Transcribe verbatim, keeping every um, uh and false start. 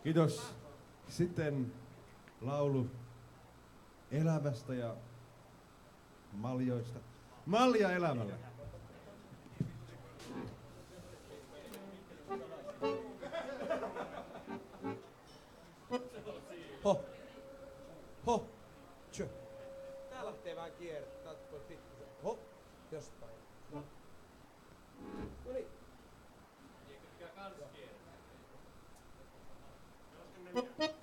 Kiitos. Sitten laulu elämästä ja maljoista. Malja elämällä. Ho. Ho. Tjö. Tää lähtee vähän kiertää. Tää voi pikkusen. Ho. Jostain. No. Noniin. Eikö mikä kans kiertää?